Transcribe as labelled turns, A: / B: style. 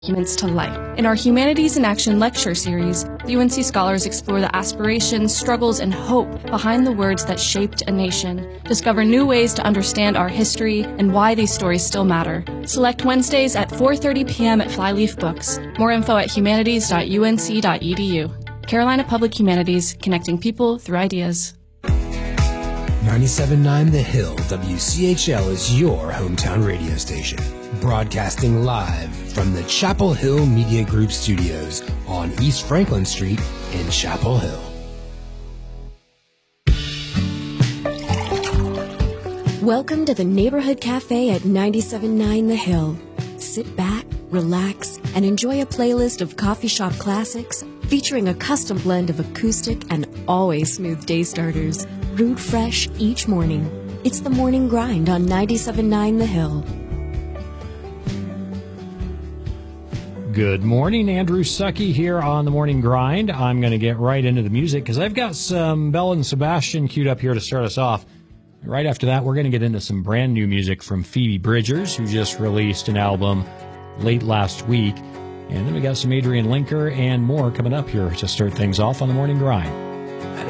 A: Documents to light. In our Humanities in Action lecture series, the UNC scholars explore the aspirations, struggles, and hope behind the words that shaped a nation, discover new ways to understand our history and why these stories still matter. Select Wednesdays at 4:30 p.m. at Flyleaf Books. More info at humanities.unc.edu. Carolina Public Humanities, connecting people through ideas.
B: 97.9 The Hill, WCHL is your hometown radio station. Broadcasting live from the Chapel Hill Media Group studios on East Franklin Street in Chapel Hill.
C: Welcome to the Neighborhood Cafe at 97.9 The Hill. Sit back, relax, and enjoy a playlist of coffee shop classics featuring a custom blend of acoustic and always smooth day starters, brewed fresh each morning. It's the Morning Grind on 97.9 The Hill.
D: Good morning, Andrew Sucky here on the Morning Grind. I'm going to get right into the music because I've got some Belle and Sebastian queued up here to start us off. Right after that, we're going to get into some brand new music from Phoebe Bridgers, who just released an album late last week. And then we got some Adrian Linker and more coming up here to start things off on the Morning Grind.